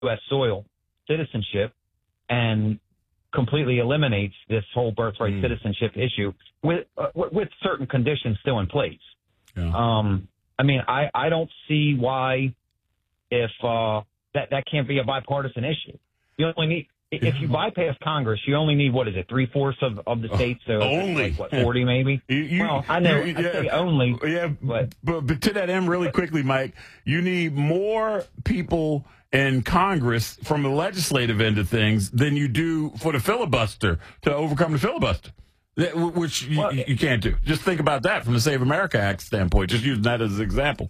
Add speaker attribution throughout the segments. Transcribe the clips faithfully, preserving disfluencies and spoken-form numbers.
Speaker 1: U S soil citizenship and completely eliminates this whole birthright mm. citizenship issue with uh, with certain conditions still in place. Yeah. Um, I mean, I, I don't see why if uh, that that can't be a bipartisan issue. You only need if you bypass Congress, you only need what is it, three fourths of, of the states? So
Speaker 2: only
Speaker 1: like, what forty maybe?
Speaker 2: You, you,
Speaker 1: well, I know
Speaker 2: you,
Speaker 1: I
Speaker 2: yeah,
Speaker 1: say only,
Speaker 2: yeah,
Speaker 1: but,
Speaker 2: but but to that end, really quickly, Mike, you need more people in Congress from the legislative end of things than you do for the filibuster to overcome the filibuster, which you, well, you can't do. Just think about that from the Save America Act standpoint, just using that as an example.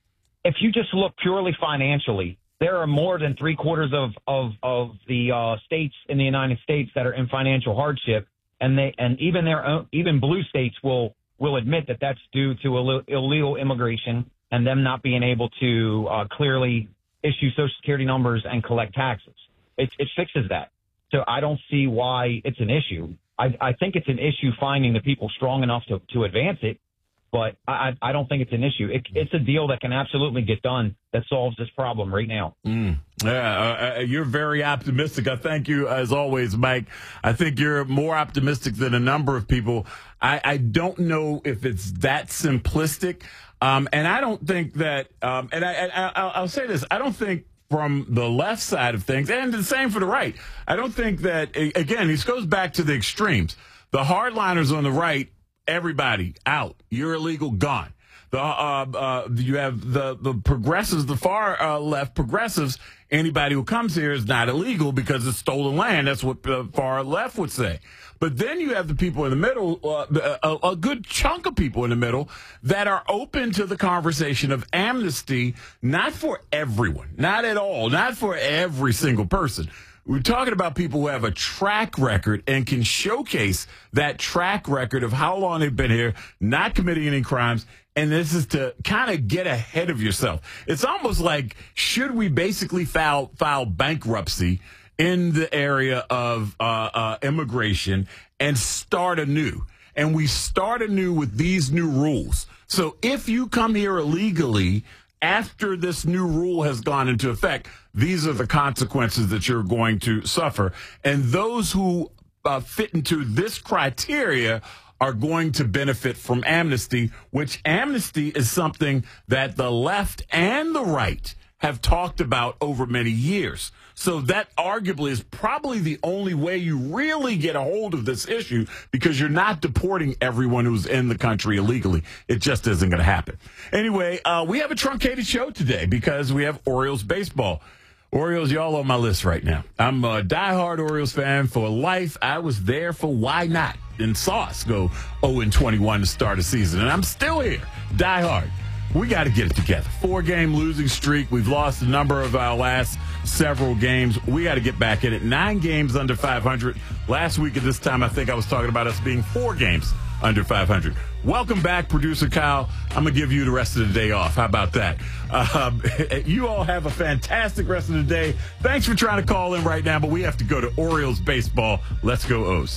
Speaker 1: If you just look purely financially, there are more than three quarters of, of, of the uh, states in the United States that are in financial hardship, and they and even their own, even blue states will will admit that that's due to Ill- illegal immigration and them not being able to uh, clearly issue Social Security numbers and collect taxes. It, it fixes that. So I don't see why it's an issue. I, I think it's an issue finding the people strong enough to, to advance it, but I, I don't think it's an issue. It, it's a deal that can absolutely get done that solves this problem right now.
Speaker 2: Mm. Yeah, uh, you're very optimistic. I thank you, as always, Mike. I think you're more optimistic than a number of people. I, I don't know if it's that simplistic. Um, and I don't think that, um, and I, I, I'll, I'll say this, I don't think from the left side of things, and the same for the right, I don't think that, again, this goes back to the extremes. The hardliners on the right, everybody out. You're illegal, gone. The uh, uh, you have the, the progressives, the far uh, left progressives, anybody who comes here is not illegal because it's stolen land. That's what the far left would say. But then you have the people in the middle, uh, a, a good chunk of people in the middle that are open to the conversation of amnesty, not for everyone, not at all, not for every single person. We're talking about people who have a track record and can showcase that track record of how long they've been here, not committing any crimes. And this is to kind of get ahead of yourself. It's almost like, should we basically file, file bankruptcy in the area of uh, uh, immigration and start anew? And we start anew with these new rules. So if you come here illegally after this new rule has gone into effect, these are the consequences that you're going to suffer. And those who uh, fit into this criteria are going to benefit from amnesty, which amnesty is something that the left and the right have talked about over many years. So that arguably is probably the only way you really get a hold of this issue, because you're not deporting everyone who's in the country illegally. It just isn't going to happen. Anyway, uh, we have a truncated show today because we have Orioles baseball. Orioles, y'all on my list right now. I'm a diehard Orioles fan for life. I was there for why not, and saw us go oh and twenty-one to start a season, and I'm still here, diehard. We got to get it together. Four-game losing streak. We've lost a number of our last several games. We got to get back in it. Nine games under five hundred. Last week at this time, I think I was talking about us being four games under five hundred. Welcome back, Producer Kyle. I'm going to give you the rest of the day off. How about that? Uh, you all have a fantastic rest of the day. Thanks for trying to call in right now, but we have to go to Orioles baseball. Let's go O's.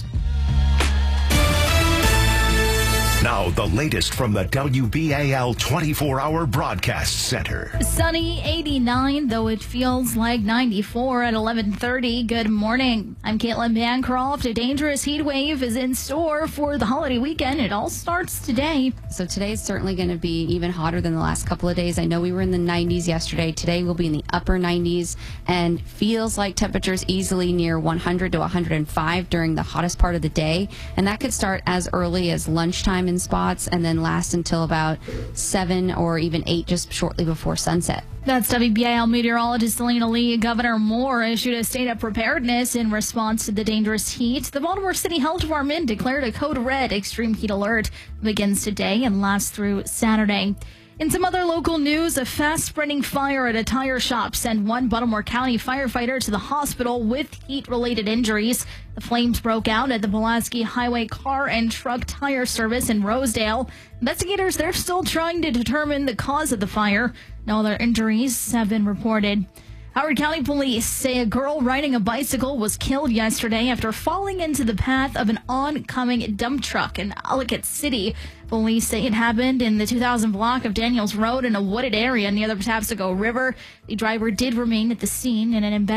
Speaker 3: Now, the latest from the W B A L twenty-four hour Broadcast Center.
Speaker 4: Sunny, eighty-nine, though it feels like ninety-four at eleven thirty. Good morning. I'm Caitlin Bancroft. A dangerous heat wave is in store for the holiday weekend. It all starts today.
Speaker 5: So today is certainly going to be even hotter than the last couple of days. I know we were in the nineties yesterday. Today we'll be in the upper nineties, and feels like temperatures easily near one hundred to one hundred five during the hottest part of the day. And that could start as early as lunchtime in spots and then last until about seven or even eight just shortly before sunset.
Speaker 4: That's W B A L meteorologist Selena Lee. Governor Moore issued a state of preparedness in response to the dangerous heat. The Baltimore City Health Department declared a code red extreme heat alert. It begins today and lasts through Saturday. In some other local news, a fast-spreading fire at a tire shop sent one Baltimore County firefighter to the hospital with heat-related injuries. The flames broke out at the Pulaski Highway Car and Truck Tire Service in Rosedale. Investigators, they're still trying to determine the cause of the fire. No other injuries have been reported. Howard County Police say a girl riding a bicycle was killed yesterday after falling into the path of an oncoming dump truck in Ellicott City. Police say it happened in the two thousand block of Daniels Road in a wooded area near the Patapsco River. The driver did remain at the scene in an embedded